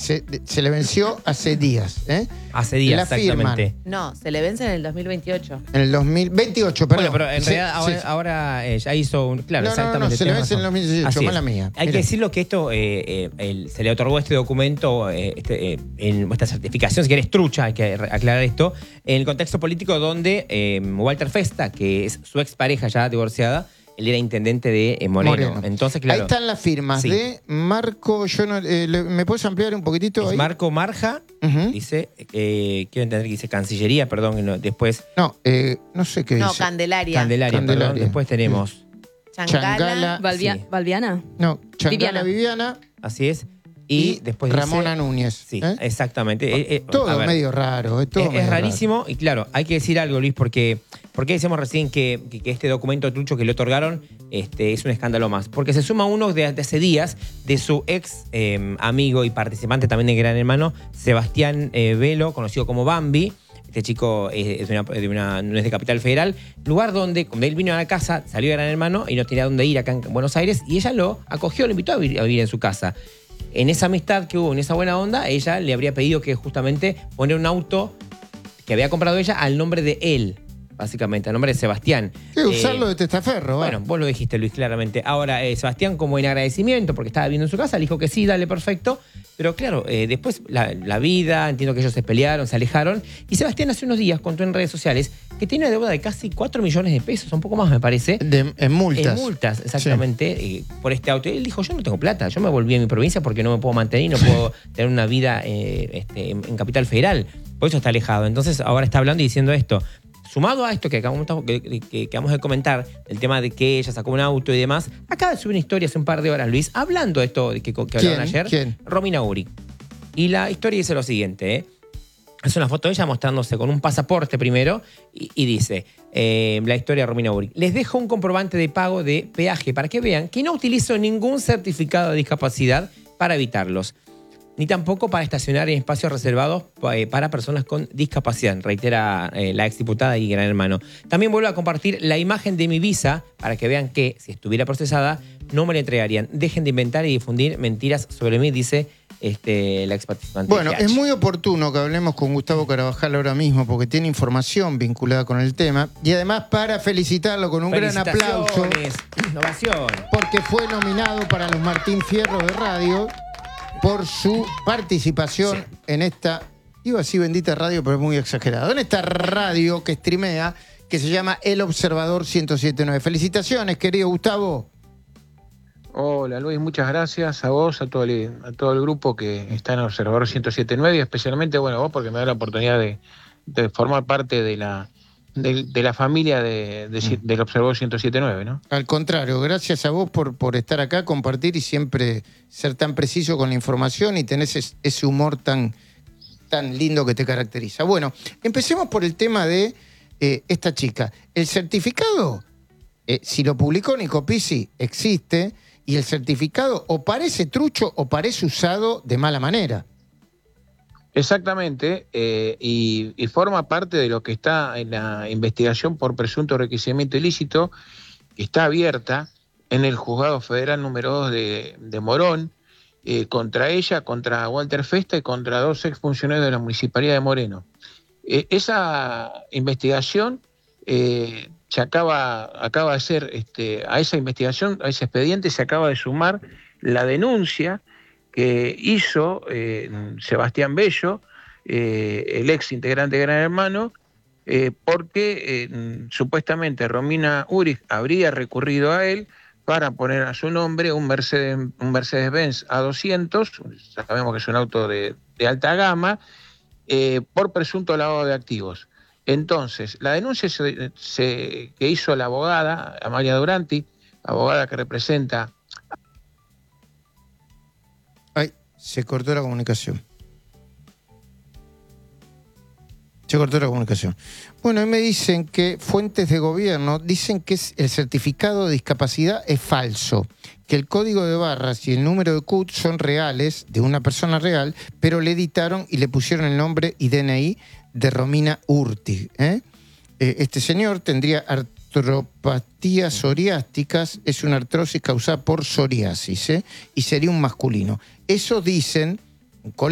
se le venció hace días. Hace días, la exactamente. firman. No, se le vence en el 2028. En el 2028, perdón. Bueno, pero en realidad ahora ya hizo un... Claro, no, exactamente. No, se le vence en el razón. 2018, Así mala es. mía. Hay que decirlo que esto, se le otorgó este documento, esta certificación, si querés, trucha, hay que aclarar esto, en el contexto político donde Walter Festa, que es su expareja ya divorciada, él era intendente de Moreno. Entonces, claro. Ahí están las firmas de Marco. ¿Me puedes ampliar un poquitito? Ahí? Marco Marja, dice, quiero entender que dice Cancillería, perdón, después. No, no sé qué dice. No, Candelaria. Perdón. Después tenemos. Chancala. ¿Valviana? No, Chancala Viviana. Así es. Y después Ramona dice, Núñez. Sí, exactamente. Todo medio raro. Es rarísimo. Raro. Y claro, hay que decir algo, Luis, porque decíamos recién que este documento trucho que le otorgaron es un escándalo más. Porque se suma uno de hace días de su ex amigo y participante también de Gran Hermano, Sebastián Velo, conocido como Bambi. Este chico no es de Capital Federal, lugar donde él vino a la casa, salió de Gran Hermano y no tenía dónde ir acá en Buenos Aires, y ella lo acogió, lo invitó a vivir en su casa. En esa amistad que hubo, en esa buena onda, ella le habría pedido que justamente poner un auto que había comprado ella al nombre de él, básicamente, al nombre de Sebastián. Usarlo de testaferro. Bueno, vos lo dijiste, Luis, claramente. Ahora, Sebastián, como en agradecimiento, porque estaba viviendo en su casa, le dijo que sí, dale, perfecto. Pero claro, después la vida, entiendo que ellos se pelearon, se alejaron. Y Sebastián hace unos días contó en redes sociales que tiene una deuda de casi 4 millones de pesos, un poco más me parece. En multas. En multas, exactamente, por este auto. Y él dijo, yo no tengo plata, yo me volví a mi provincia porque no me puedo mantener y no puedo tener una vida en Capital Federal. Por eso está alejado. Entonces ahora está hablando y diciendo esto. Sumado a esto que acabamos de comentar, el tema de que ella sacó un auto y demás, acaba de subir una historia hace un par de horas, Luis, hablando de esto que hablaron ayer. ¿Quién? Romina Uric. Y la historia dice lo siguiente, Es una foto de ella mostrándose con un pasaporte primero y dice, la historia de Romina Uric. Les dejo un comprobante de pago de peaje para que vean que no utilizo ningún certificado de discapacidad para evitarlos, ni tampoco para estacionar en espacios reservados para personas con discapacidad, reitera la exdiputada y Gran Hermano. También vuelvo a compartir la imagen de mi visa para que vean que, si estuviera procesada, no me la entregarían. Dejen de inventar y difundir mentiras sobre mí, dice la exparticipante. Bueno, es muy oportuno que hablemos con Gustavo Carabajal ahora mismo porque tiene información vinculada con el tema y además para felicitarlo con un gran aplauso. Innovación. Porque fue nominado para los Martín Fierro de Radio por su participación en esta, iba así bendita radio, pero es muy exagerado, en esta radio que streamea, que se llama El Observador 107.9. Felicitaciones, querido Gustavo. Hola Luis, muchas gracias a vos, a todo el grupo que está en el Observador 107.9 y especialmente, bueno, vos porque me da la oportunidad de formar parte de la familia del Observador 107.9, ¿no? Al contrario, gracias a vos por estar acá, compartir y siempre ser tan preciso con la información y tenés ese humor tan lindo que te caracteriza. Bueno, empecemos por el tema de esta chica. El certificado, si lo publicó Nico Pizzi, existe, y el certificado o parece trucho o parece usado de mala manera. Exactamente, y forma parte de lo que está en la investigación por presunto enriquecimiento ilícito, que está abierta en el Juzgado Federal número 2 de Morón, contra ella, contra Walter Festa y contra 2 exfuncionarios de la Municipalidad de Moreno. Esa investigación se acaba de hacer, a esa investigación, a ese expediente se acaba de sumar la denuncia que hizo Sebastián Bello, el ex integrante de Gran Hermano, porque supuestamente Romina Uric habría recurrido a él para poner a su nombre un Mercedes-Benz A200, sabemos que es un auto de alta gama, por presunto lavado de activos. Entonces, la denuncia que hizo la abogada, Amalia Duranti, abogada que representa... Se cortó la comunicación. Bueno, y me dicen que fuentes de gobierno dicen que el certificado de discapacidad es falso, que el código de barras y el número de CUT son reales, de una persona real, pero le editaron y le pusieron el nombre y DNI de Romina Uric. Este señor tendría artropatías psoriásticas, es una artrosis causada por psoriasis, y sería un masculino. Eso dicen